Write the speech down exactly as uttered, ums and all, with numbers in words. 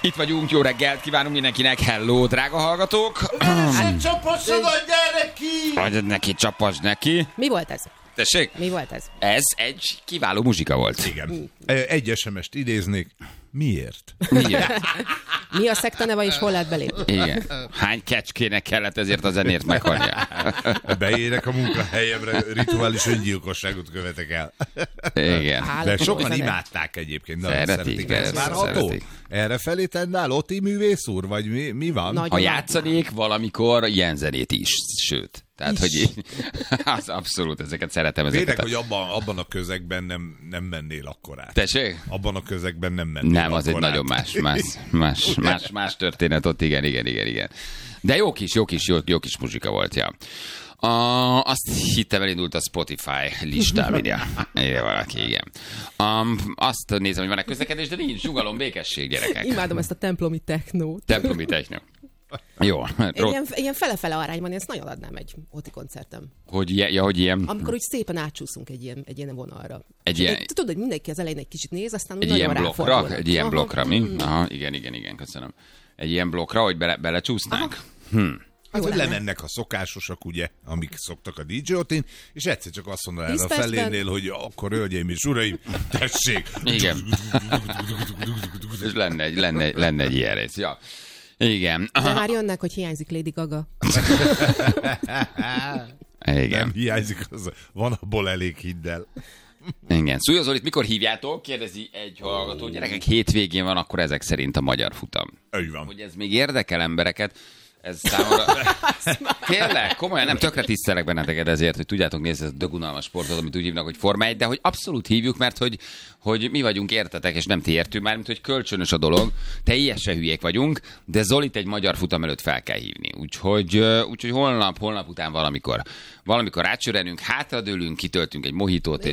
Itt vagyunk, jó reggelt kívánunk mindenkinek, hello, drága hallgatók! Hát csapassad, adjál neki! Adjad neki, csapass neki! Mi volt ez? Tessék? Mi volt ez? Ez egy kiváló muzsika volt. Igen. Egy es em est idéznék. Miért? Miért? Mi a szekta neve és hol lehet belépni? Igen. Hány kecskének kellett ezért a zenért meghalnia? Beérek a munkahelyemre, rituális öngyilkosságot követek el. Igen. De sokan imádták egyébként. Nagyon Szeretik, szeretik. persze, Ez várható? szeretik. Erre felé tendál, Oti művész úr? Vagy mi, mi van? Nagyon Ha játszanék valamikor ilyen zenét is, sőt. Tehát, hogy az abszolút, ezeket szeretem. Ezeket Félek, a... hogy abban, abban a közegben nem, nem mennél akkorát. Tessék? Abban a közegben nem mennél Nem, az egy akkorát. nagyon más, más, más, más, más történet ott, igen, igen, igen, igen. De jó kis, jó kis, jó, jó kis muzsika volt, ja. A, azt hittem elindult a Spotify listám, írja. Írja valaki, igen. Um, azt nézem, hogy van-e közlekedés, de nincs, nyugalom, békesség, gyerekek. Imádom ezt a templomi technót. Templomi techno. Jó. Egy ilyen, ilyen fele-fele arányban, én ezt nagyon adnám egy Oti koncertem. Hogy ilyen, ja, hogy ilyen... Amikor úgy szépen átsúszunk egy ilyen, egy ilyen vonalra. Egy ilyen... Egy, tudod, hogy mindenki az elején egy kicsit néz, aztán úgy Egy nagyon ilyen blokkra? ráfordulnak. Egy ilyen Aha. blokkra, mi? Aha, igen, igen, igen, köszönöm. Egy ilyen blokkra, hogy bele, belecsúsznánk? Hm. Hát, Jó hogy lenne. lemennek a szokásosak, ugye, amik szoktak a dé jé Otin, és egyszer csak azt mondaná Tíz a percben. felénél, hogy akkor hölgyeim és uraim, tessék! Igen. És lenne egy, lenne, egy- lenne egy ilyen rész, ja. Igen. De már jönnek, hogy hiányzik Lady Gaga. Igen. Nem hiányzik, az, van abból elég, hidd el. Igen. Szújó Zolit mikor hívjátok? Kérdezi egy hallgató. Gyerekek, hétvégén van, akkor ezek szerint a magyar futam. Úgy van. Hogy ez még érdekel embereket, ez számomra... Tényleg, komolyan nem tökre tisztelek benneteket ezért, hogy tudjátok nézni ezt a dögunalmas sportot, amit úgy hívnak, hogy Forma egy, de hogy abszolút hívjuk, mert hogy, hogy mi vagyunk értetek, és nem ti értünk már, mint hogy kölcsönös a dolog. Teljesen hülyék vagyunk, de Zolit egy magyar futam előtt fel kell hívni. Úgyhogy, úgyhogy holnap, holnap után valamikor, valamikor átsörelünk, hátradőlünk, kitöltünk egy mohitót, és